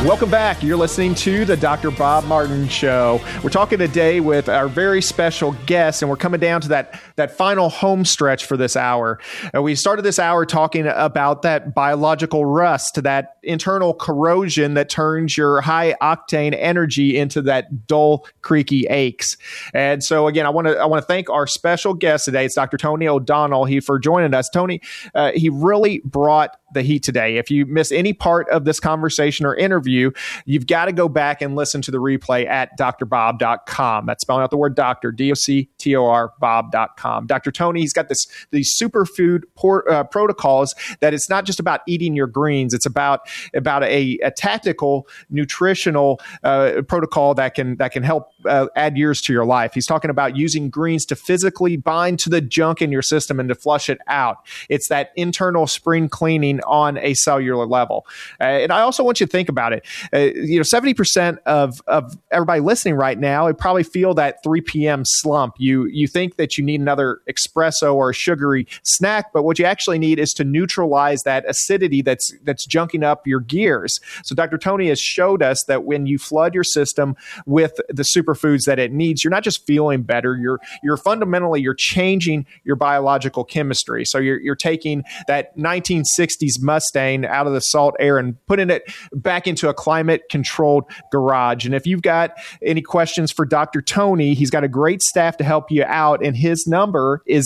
Welcome back. You're listening to the Dr. Bob Martin Show. We're talking today with our very special guest, and we're coming down to that final home stretch for this hour. We started this hour talking about that biological rust, that internal corrosion that turns your high-octane energy into that dull, creaky aches. And so, again, I want to thank our special guest today. It's Dr. Tony O'Donnell for joining us. Tony, he really brought the heat today. If you miss any part of this conversation or interview, you've got to go back and listen to the replay at drbob.com. That's spelling out the word doctor, D-O-C-T-O-R, bob.com. Dr. Tony, he's got these superfood protocols that it's not just about eating your greens. It's about a tactical nutritional protocol that can help add years to your life. He's talking about using greens to physically bind to the junk in your system and to flush it out. It's that internal spring cleaning on a cellular level. And I also want you to think about it. 70% of everybody listening right now, they probably feel that 3 p.m. slump. You think that you need another espresso or a sugary snack, but what you actually need is to neutralize that acidity that's junking up your gears. So Dr. Tony has showed us that when you flood your system with the superfoods that it needs, you're not just feeling better, you're fundamentally changing your biological chemistry. So you're taking that 1960s Mustang out of the salt air and putting it back into a climate-controlled garage. And if you've got any questions for Dr. Tony, he's got a great staff to help you out, and his number is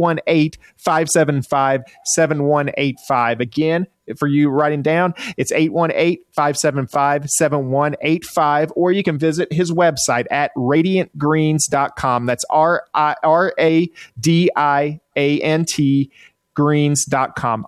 818-575-7185. Again, for you writing down, it's 818-575-7185, or you can visit his website at radiantgreens.com. That's RADIANT greens.com,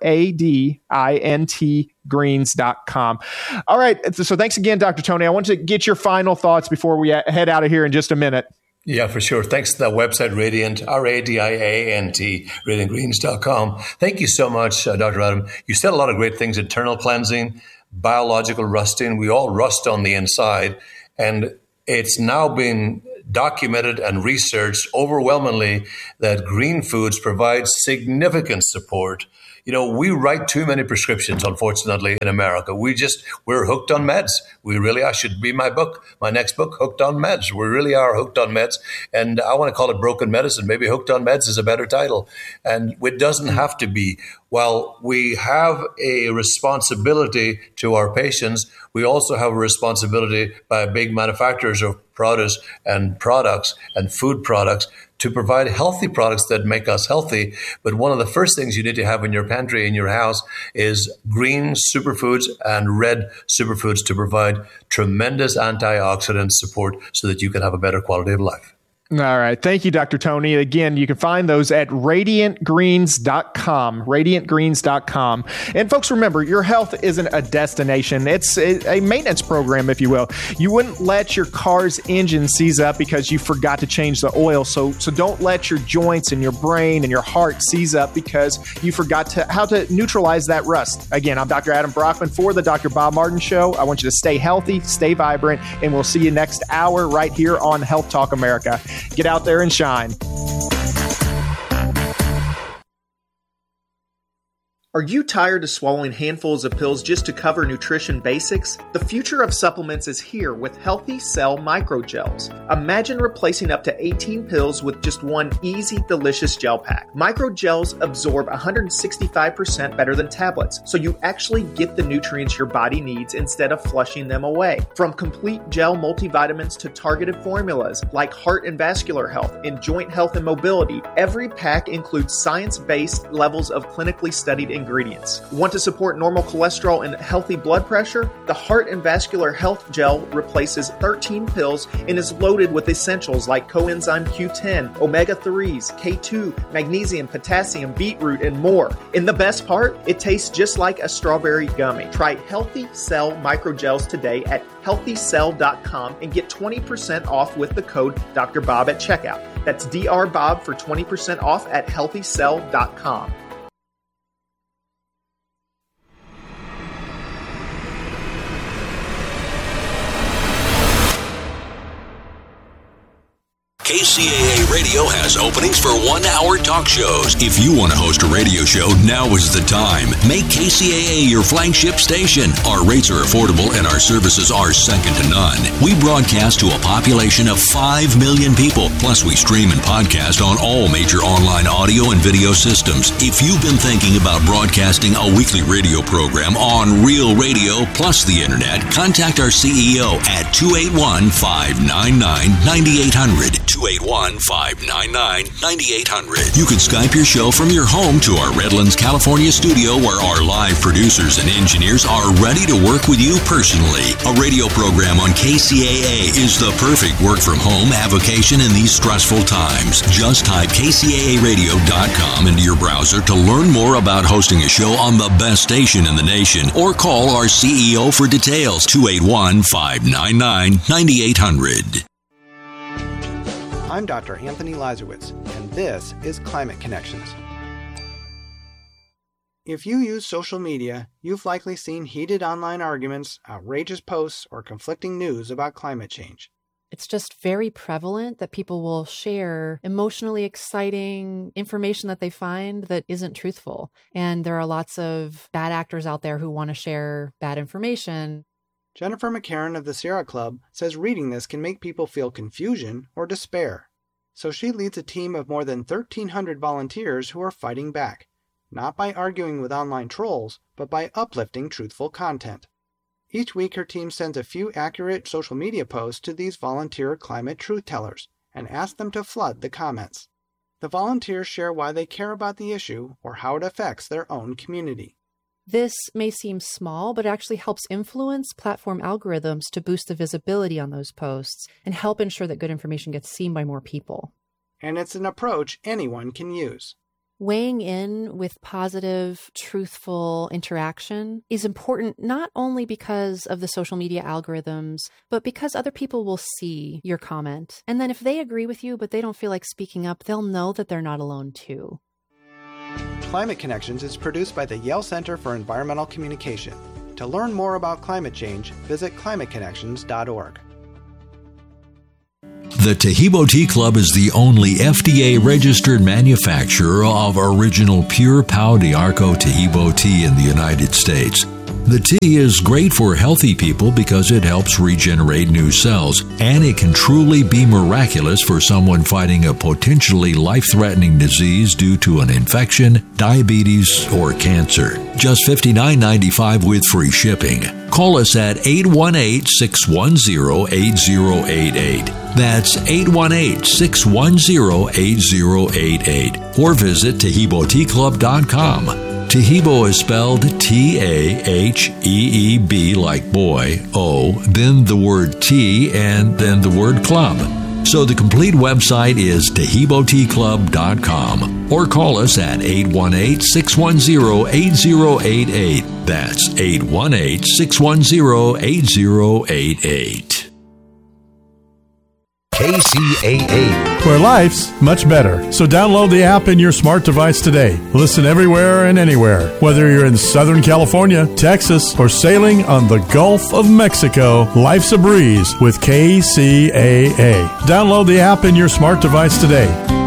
RADINT greens.com. All right. So thanks again, Dr. Tony. I want to get your final thoughts before we head out of here in just a minute. Yeah, for sure. Thanks to that website, Radiant, RADIANT, radiantgreens.com. Thank you so much, Dr. Adam. You said a lot of great things: internal cleansing, biological rusting. We all rust on the inside. And it's now been documented and researched overwhelmingly that green foods provide significant support. We write too many prescriptions, unfortunately, in America. We're hooked on meds. I should be my next book, Hooked on Meds. We really are hooked on meds. And I want to call it broken medicine. Maybe Hooked on Meds is a better title. And it doesn't have to be. While we have a responsibility to our patients, we also have a responsibility by big manufacturers of produce and products and food products to provide healthy products that make us healthy. But one of the first things you need to have in your pantry, in your house, is green superfoods and red superfoods to provide tremendous antioxidant support so that you can have a better quality of life. All right. Thank you, Dr. Tony. Again, you can find those at radiantgreens.com, radiantgreens.com. And folks, remember, your health isn't a destination. It's a maintenance program, if you will. You wouldn't let your car's engine seize up because you forgot to change the oil. So don't let your joints and your brain and your heart seize up because you forgot how to neutralize that rust. Again, I'm Dr. Adam Brockman for the Dr. Bob Martin Show. I want you to stay healthy, stay vibrant, and we'll see you next hour right here on Health Talk America. Get out there and shine. Are you tired of swallowing handfuls of pills just to cover nutrition basics? The future of supplements is here with Healthy Cell Microgels. Imagine replacing up to 18 pills with just one easy, delicious gel pack. Microgels absorb 165% better than tablets, so you actually get the nutrients your body needs instead of flushing them away. From complete gel multivitamins to targeted formulas like heart and vascular health and joint health and mobility, every pack includes science-based levels of clinically studied ingredients. Want to support normal cholesterol and healthy blood pressure? The Heart and Vascular Health Gel replaces 13 pills and is loaded with essentials like coenzyme Q10, omega-3s, K2, magnesium, potassium, beetroot, and more. And the best part? It tastes just like a strawberry gummy. Try Healthy Cell Microgels today at healthycell.com and get 20% off with the code Dr. Bob at checkout. That's Dr. Bob for 20% off at healthycell.com. KCAA Radio has openings for 1-hour talk shows. If you want to host a radio show, now is the time. Make KCAA your flagship station. Our rates are affordable and our services are second to none. We broadcast to a population of 5 million people. Plus, we stream and podcast on all major online audio and video systems. If you've been thinking about broadcasting a weekly radio program on Real Radio plus the Internet, contact our CEO at 281-599-9800. 281-599-9800. You can Skype your show from your home to our Redlands, California studio where our live producers and engineers are ready to work with you personally. A radio program on KCAA is the perfect work-from-home avocation in these stressful times. Just type KCAAradio.com into your browser to learn more about hosting a show on the best station in the nation or call our CEO for details. 281-599-9800. I'm Dr. Anthony Lazarowitz, and this is Climate Connections. If you use social media, you've likely seen heated online arguments, outrageous posts, or conflicting news about climate change. It's just very prevalent that people will share emotionally exciting information that they find that isn't truthful. And there are lots of bad actors out there who want to share bad information. Jennifer McCarran of the Sierra Club says reading this can make people feel confusion or despair. So she leads a team of more than 1,300 volunteers who are fighting back, not by arguing with online trolls, but by uplifting truthful content. Each week her team sends a few accurate social media posts to these volunteer climate truth tellers and asks them to flood the comments. The volunteers share why they care about the issue or how it affects their own community. This may seem small, but it actually helps influence platform algorithms to boost the visibility on those posts and help ensure that good information gets seen by more people. And it's an approach anyone can use. Weighing in with positive, truthful interaction is important not only because of the social media algorithms, but because other people will see your comment. And then if they agree with you, but they don't feel like speaking up, they'll know that they're not alone too. Climate Connections is produced by the Yale Center for Environmental Communication. To learn more about climate change, visit climateconnections.org. The Taheebo Tea Club is the only FDA-registered manufacturer of original pure Pau d'Arco Taheebo tea in the United States. The tea is great for healthy people because it helps regenerate new cells, and it can truly be miraculous for someone fighting a potentially life-threatening disease due to an infection, diabetes, or cancer. Just $59.95 with free shipping. Call us at 818-610-8088. That's 818-610-8088. Or visit TaheeboTeaClub.com. Taheebo is spelled T-A-H-E-E-B like boy, O, then the word tea, and then the word club. So the complete website is TaheeboTeaClub.com. Or call us at 818-610-8088. That's 818-610-8088. KCAA, where life's much better. So download the app in your smart device today. Listen everywhere and anywhere. Whether you're in Southern California, Texas, or sailing on the Gulf of Mexico, life's a breeze with KCAA. Download the app in your smart device today.